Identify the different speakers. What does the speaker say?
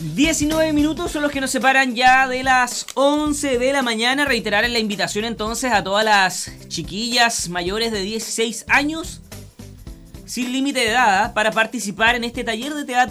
Speaker 1: 19 minutos son los que nos separan ya de las 11 de la mañana. Reiterar la invitación entonces a todas las chiquillas mayores de 16 años, sin límite de edad, para participar en este taller de teatro